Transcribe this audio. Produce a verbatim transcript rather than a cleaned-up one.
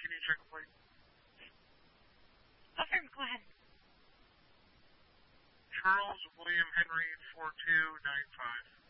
can you check a plate? Okay, go ahead. Charles William Henry four two nine five.